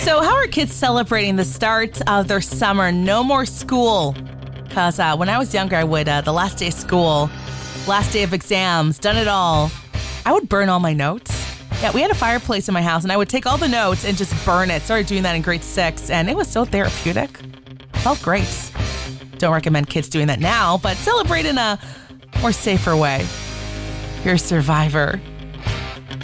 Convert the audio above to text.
So how are kids celebrating the start of their summer? No more school. Because when I was younger, I would, the last day of school, last day of exams, done it all. I would burn all my notes. Yeah, we had a fireplace in my house, and I would take all the notes and just burn it. Started doing that in grade 6, and it was so therapeutic. Felt great. Don't recommend kids doing that now, but celebrate in a more safer way. You're a survivor.